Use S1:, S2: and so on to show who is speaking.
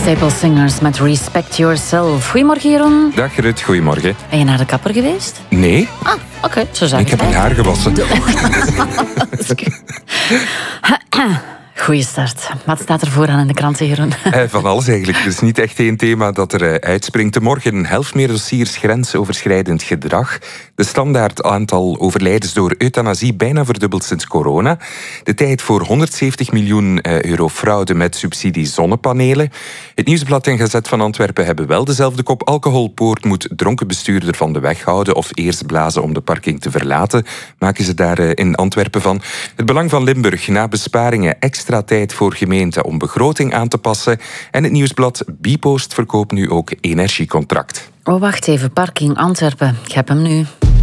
S1: Staple Singers met Respect Yourself. Goedemorgen, Jeroen.
S2: Dag Rut, goedemorgen.
S1: Ben je naar de kapper geweest?
S2: Nee.
S1: Ah, oké. Zo zeg
S2: Ik heb mijn haar gewassen.
S1: Goeie start. Wat staat er vooraan in de kranten, Jeroen?
S2: Van alles eigenlijk. Er is niet echt één thema dat er uitspringt. Morgen helft meer dossiers grensoverschrijdend gedrag. De standaard aantal overlijdens door euthanasie bijna verdubbeld sinds corona. De tijd voor 170 miljoen euro fraude met subsidie zonnepanelen. Het Nieuwsblad en Gazet van Antwerpen hebben wel dezelfde kop. Alcoholpoort moet dronken bestuurder van de weg houden of eerst blazen om de parking te verlaten. Maken ze daar in Antwerpen van. Het Belang van Limburg na besparingen extra tijd voor gemeenten om begroting aan te passen. En het Nieuwsblad Bpost verkoopt nu ook energiecontract.
S1: Oh, wacht even. Parking Antwerpen. Ik heb hem nu.